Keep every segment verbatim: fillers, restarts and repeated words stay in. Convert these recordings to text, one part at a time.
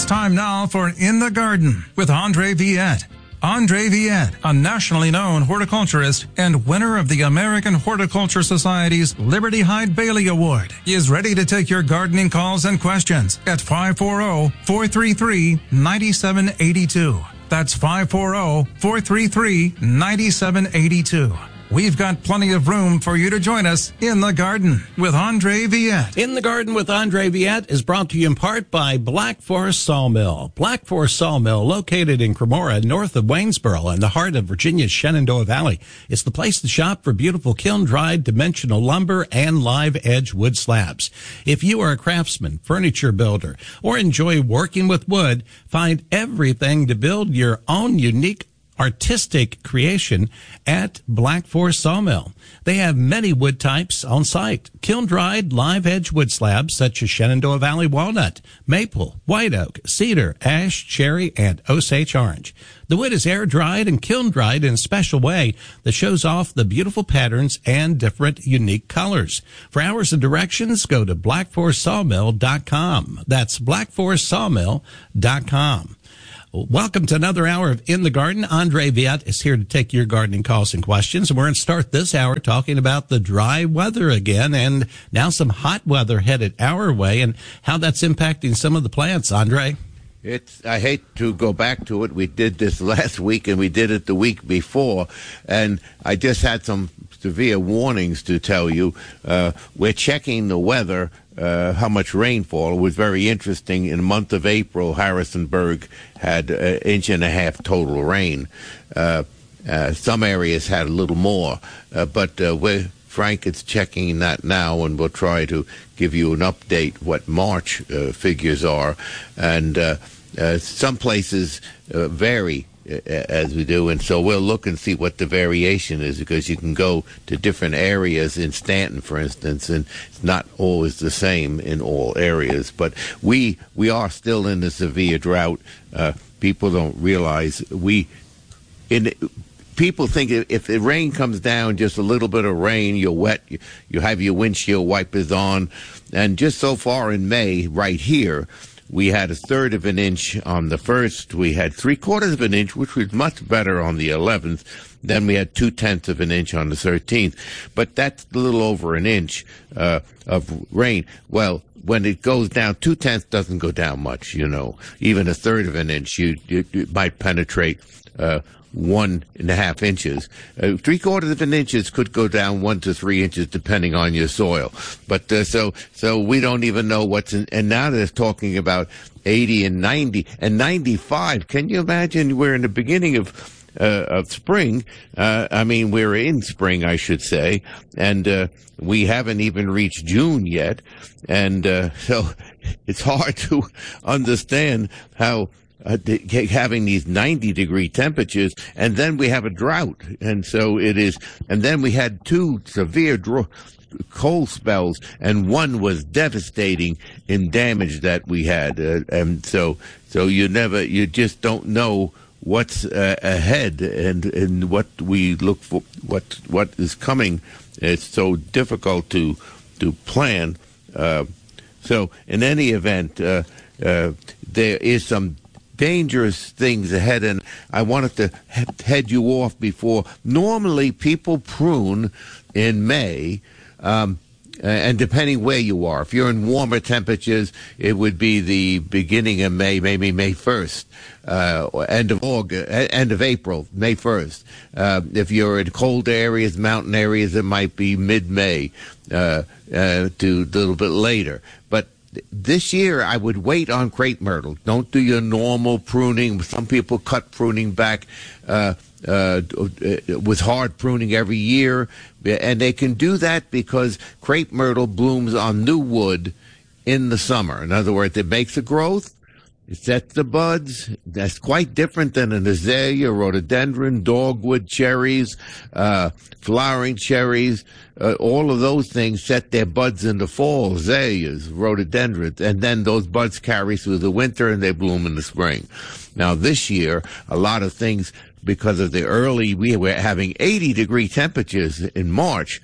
time now for In the Garden with Andre Viette. Andre Viette, a nationally known horticulturist and winner of the American Horticulture Society's Liberty Hyde Bailey Award, is ready to take your gardening calls and questions at five four zero, four three three, nine seven eight two. That's five four zero, four three three, nine seven eight two. We've got plenty of room for you to join us in the garden with Andre Viette. In the Garden with Andre Viette is brought to you in part by Black Forest Sawmill. Black Forest Sawmill, located in Cremora, north of Waynesboro, in the heart of Virginia's Shenandoah Valley. It's the place to shop for beautiful kiln-dried dimensional lumber and live-edge wood slabs. If you are a craftsman, furniture builder, or enjoy working with wood, find everything to build your own unique artistic creation at Black Forest Sawmill. They have many wood types on site. Kiln-dried live edge wood slabs such as Shenandoah Valley walnut, maple, white oak, cedar, ash, cherry, and Osage orange. The wood is air-dried and kiln-dried in a special way that shows off the beautiful patterns and different unique colors. For hours and directions, go to black forest sawmill dot com. That's black forest sawmill dot com. Welcome to another hour of In the Garden. Andre Viette is here to take your gardening calls and questions. And we're going to start this hour talking about the dry weather again, and now some hot weather headed our way and how that's impacting some of the plants. Andre? It's, I hate to go back to it. We did this last week and we did it the week before. And I just had some severe warnings to tell you. Uh, we're checking the weather. Uh, how much rainfall. It was very interesting. In the month of April, Harrisonburg had an inch and a half total rain. Uh, uh, some areas had a little more, uh, but uh, we're, Frank is checking that now, and we'll try to give you an update what March uh, figures are. And uh, uh, some places uh, vary as we do, and so we'll look and see what the variation is, because you can go to different areas in Stanton, for instance, and it's not always the same in all areas. But we we are still in a severe drought. Uh, people don't realize we in. People think if the rain comes down, just a little bit of rain, you're wet, you, you have your windshield wipers on, and just so far in May, right here, we had a third of an inch on the first. We had three quarters of an inch, which was much better on the eleventh. Then we had two tenths of an inch on the thirteenth. But that's a little over an inch uh, of rain. Well, when it goes down, two tenths doesn't go down much, you know. Even a third of an inch, you, you, you might penetrate uh, one and a half inches. Uh, three quarters of an inches could go down one to three inches depending on your soil. But uh, so so we don't even know what's in, and now they're talking about eighty and ninety and ninety-five. Can you imagine? We're in the beginning of uh, of spring. Uh, I mean, we're in spring, I should say, and uh, we haven't even reached June yet. And uh, so it's hard to understand how Uh, having these ninety degree temperatures, and then we have a drought, and so it is, and then we had two severe dro- cold spells, and one was devastating in damage that we had, uh, and so so you never, you just don't know what's uh, ahead, and and what we look for, what what is coming. It's so difficult to to plan. Uh, so in any event, uh, uh, there is some dangerous things ahead, and I wanted to head you off before. Normally, people prune in May, um, and depending where you are, if you're in warmer temperatures, it would be the beginning of May, maybe May first, uh, or end of August, end of April, May first. Uh, if you're in cold areas, mountain areas, it might be mid-May uh, uh, to a little bit later. But this year, I would wait on crepe myrtle. Don't do your normal pruning. Some people cut pruning back uh, uh, with hard pruning every year, and they can do that because crepe myrtle blooms on new wood in the summer. In other words, it makes a growth, it sets the buds. That's quite different than an azalea, rhododendron, dogwood, cherries, uh, flowering cherries. Uh, all of those things set their buds in the fall, azaleas, rhododendrons, and then those buds carry through the winter and they bloom in the spring. Now, this year, a lot of things, because of the early, we were having eighty degree temperatures in March,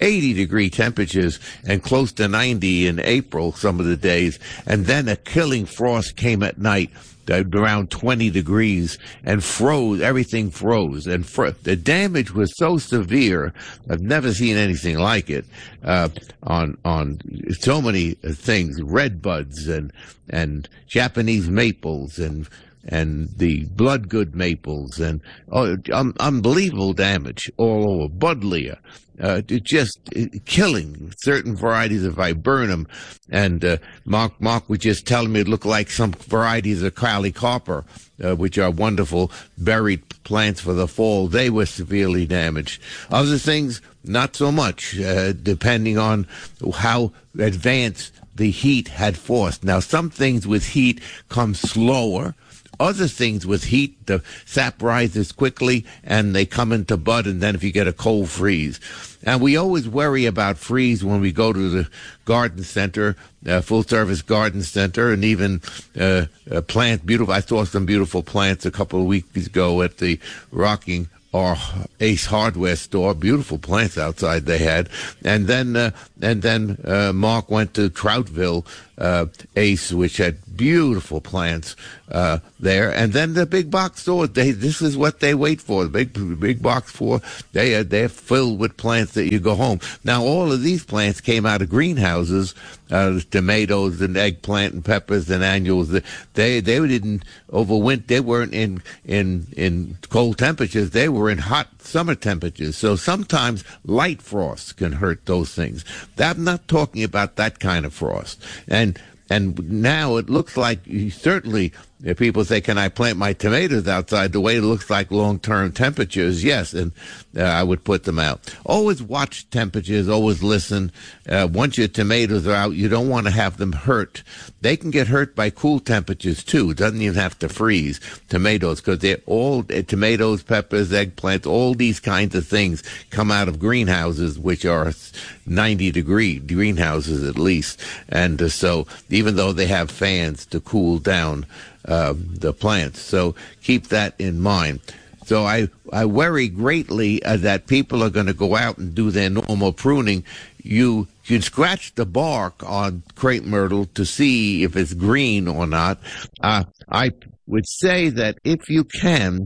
eighty degree temperatures and close to ninety in April, some of the days. And then a killing frost came at night, around twenty degrees, and froze, everything froze. And fr- the damage was so severe, I've never seen anything like it, uh, on, on so many things, red buds and, and Japanese maples and, and the bloodgood maples and oh, um, unbelievable damage all over. Buddleia, uh, just uh, killing certain varieties of viburnum. And uh, Mark, Mark was just telling me it looked like some varieties of Caulicarpa, uh, which are wonderful berried plants for the fall. They were severely damaged. Other things, not so much, uh, depending on how advanced the heat had forced. Now, some things with heat come slower. Other things with heat, the sap rises quickly and they come into bud, and then if you get a cold freeze. And we always worry about freeze when we go to the garden center, uh, full-service garden center, and even uh, uh, plant beautiful. I saw some beautiful plants a couple of weeks ago at the Rocking or Ace Hardware store. Beautiful plants outside they had. And then uh, and then uh, Mark went to Troutville uh, Ace, which had beautiful plants uh, there. And then the big box stores, they this is what they wait for. The big big box store, they are, they're filled with plants that you go home. Now, all of these plants came out of greenhouses, uh, tomatoes and eggplant and peppers and annuals. They they didn't overwinter. They weren't in, in, in cold temperatures. They were in hot summer temperatures. So sometimes light frosts can hurt those things. I'm not talking about that kind of frost. And and now it looks like, certainly, if people say, can I plant my tomatoes outside? The way it looks like long-term temperatures, yes, and uh, I would put them out. Always watch temperatures, always listen. Uh, once your tomatoes are out, you don't want to have them hurt. They can get hurt by cool temperatures, too. It doesn't even have to freeze, tomatoes, because they're all, uh, tomatoes, peppers, eggplants, all these kinds of things come out of greenhouses, which are ninety degree greenhouses at least. And uh, so even though they have fans to cool down Uh, the plants. So keep that in mind. So I, I worry greatly uh, that people are going to go out and do their normal pruning. You can scratch the bark on crepe myrtle to see if it's green or not. Uh, I would say that if you can,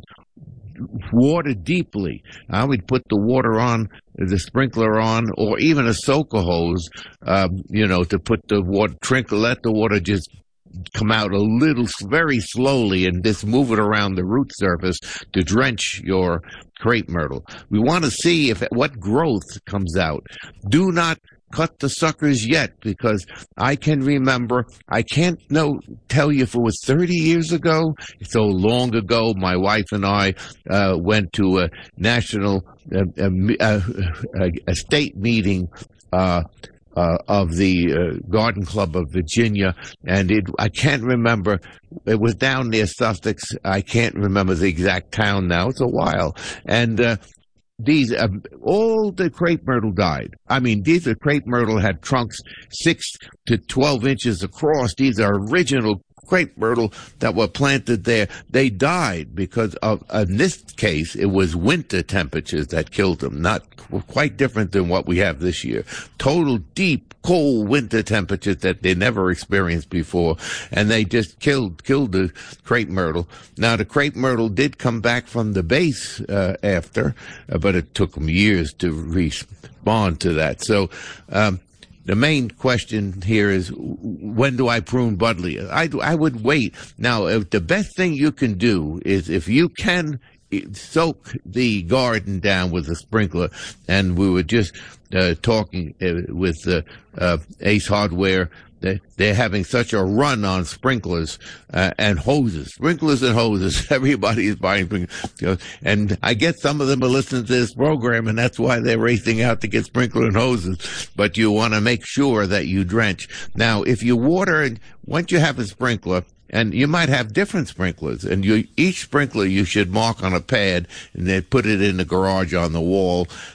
water deeply. I would put the water on, the sprinkler on, or even a soaker hose, um, you know, to put the water, trickle, let the water just come out a little, very slowly, and just move it around the root surface to drench your crepe myrtle. We want to see if what growth comes out. Do not cut the suckers yet, because I can remember, I can't know, tell you if it was thirty years ago, so long ago, my wife and I uh, went to a national, uh, a, a, a state meeting uh Uh, of the uh, Garden Club of Virginia, and it, I can't remember, it was down near Sussex, I can't remember the exact town now, it's a while, and uh, these, uh, all the crepe myrtle died. I mean, these, the crepe myrtle had trunks six to twelve inches across. These are original crepe myrtle that were planted there. They died because of, in this case, it was winter temperatures that killed them, not quite different than what we have this year. Total deep, cold winter temperatures that they never experienced before, and they just killed killed the crepe myrtle. Now, the crepe myrtle did come back from the base uh, after, uh, but it took them years to respond to that. So, um, the main question here is, when do I prune Buddleia? I, I would wait. Now, if the best thing you can do is, if you can soak the garden down with a sprinkler, and we were just uh, talking uh, with uh, uh, Ace Hardware, they, they're having such a run on sprinklers uh, and hoses, sprinklers and hoses. Everybody is buying sprinklers. And I guess some of them are listening to this program, and that's why they're racing out to get sprinkler and hoses. But you want to make sure that you drench. Now, if you water, once you have a sprinkler, and you might have different sprinklers, and you, each sprinkler you should mark on a pad and then put it in the garage on the wall, uh,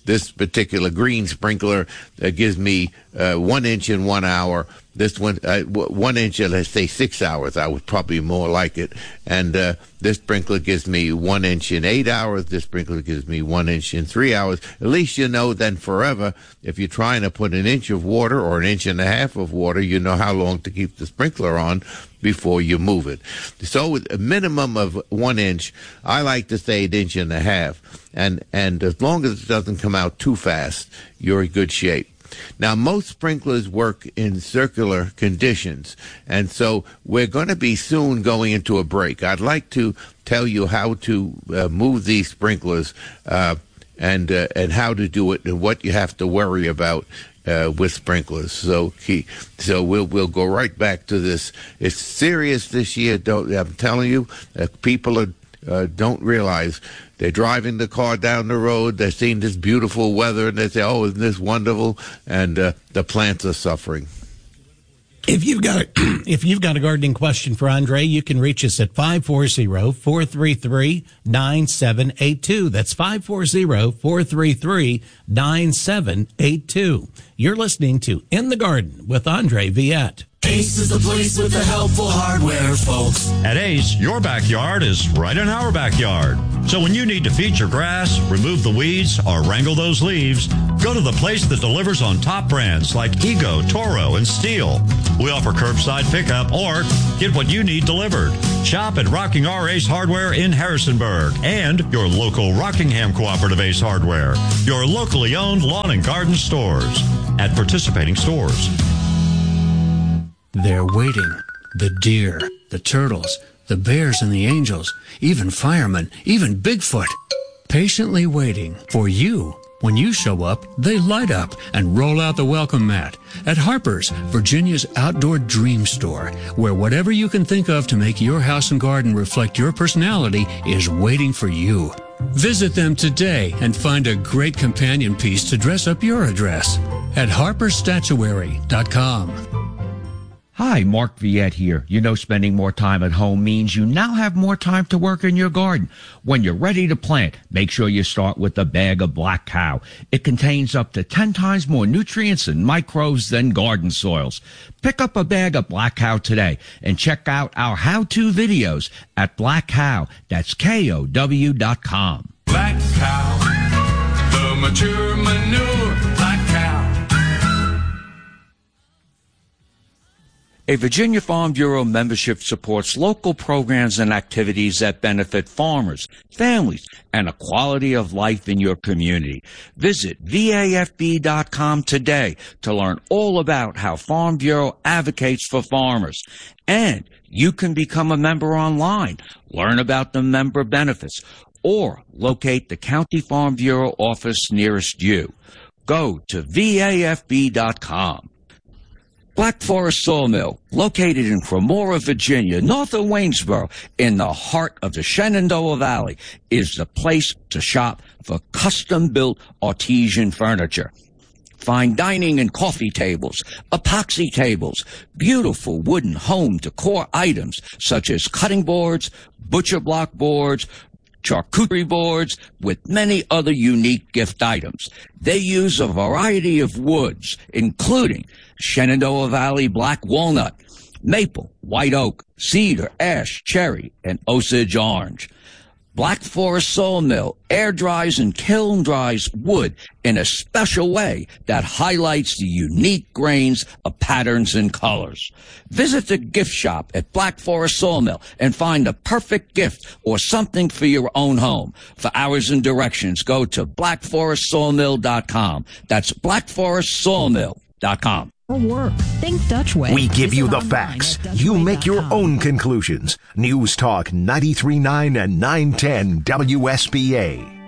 this particular green sprinkler uh, gives me uh, one inch in one hour. This one, uh, one inch, uh, let's say six hours, I would probably more like it. And uh, this sprinkler gives me one inch in eight hours. This sprinkler gives me one inch in three hours. At least you know then forever, if you're trying to put an inch of water or an inch and a half of water, you know how long to keep the sprinkler on before you move it. So with a minimum of one inch, I like to say an inch and a half. And, and as long as it doesn't come out too fast, you're in good shape. Now, most sprinklers work in circular conditions, and so we're going to be soon going into a break. I'd like to tell you how to uh, move these sprinklers uh, and uh, and how to do it and what you have to worry about uh, with sprinklers. So, he, so we'll we'll go right back to this. It's serious this year. Don't I'm telling you, uh, people are, uh, don't realize. They're driving the car down the road. They're seeing this beautiful weather, and they say, "Oh, isn't this wonderful?" And uh, the plants are suffering. If you've got a, if you've got a gardening question for Andre, you can reach us at five four zero, four three three, nine seven eight two. That's five four zero, four three three, nine seven eight two. You're listening to In the Garden with Andre Viette. Ace is the place with the helpful hardware, folks. At Ace, your backyard is right in our backyard. So when you need to feed your grass, remove the weeds, or wrangle those leaves, go to the place that delivers on top brands like Ego, Toro, and Steel. We offer curbside pickup or get what you need delivered. Shop at Rocking R Ace Hardware in Harrisonburg and your local Rockingham Cooperative Ace Hardware, your locally owned lawn and garden stores at participating stores. They're waiting. The deer, the turtles, the bears and the angels, even firemen, even Bigfoot. Patiently waiting for you. When you show up, they light up and roll out the welcome mat at Harper's, Virginia's outdoor dream store, where whatever you can think of to make your house and garden reflect your personality is waiting for you. Visit them today and find a great companion piece to dress up your address at harpers statuary dot com. Hi, Mark Viette here. You know, spending more time at home means you now have more time to work in your garden. When you're ready to plant, make sure you start with a bag of Black Cow. It contains up to ten times more nutrients and microbes than garden soils. Pick up a bag of Black Cow today and check out our how-to videos at Black Cow. That's K O W dot com. Black Cow, the mature manure, Black Cow. A Virginia Farm Bureau membership supports local programs and activities that benefit farmers, families, and a quality of life in your community. Visit V A F B dot com today to learn all about how Farm Bureau advocates for farmers. And you can become a member online, learn about the member benefits, or locate the County Farm Bureau office nearest you. Go to V A F B dot com. Black Forest Sawmill, located in Cremora, Virginia, north of Waynesboro, in the heart of the Shenandoah Valley, is the place to shop for custom-built artesian furniture. Fine dining and coffee tables, epoxy tables, beautiful wooden home decor items such as cutting boards, butcher block boards, charcuterie boards, with many other unique gift items. They use a variety of woods, including Shenandoah Valley black walnut, maple, white oak, cedar, ash, cherry, and Osage orange. Black Forest Sawmill air dries and kiln dries wood in a special way that highlights the unique grains of patterns and colors. Visit the gift shop at Black Forest Sawmill and find the perfect gift or something for your own home. For hours and directions, go to black forest sawmill dot com. That's black forest sawmill dot com. Work. Think Dutch Way. We give you the facts. You make your own conclusions. News Talk ninety-three point nine and nine ten W S B A.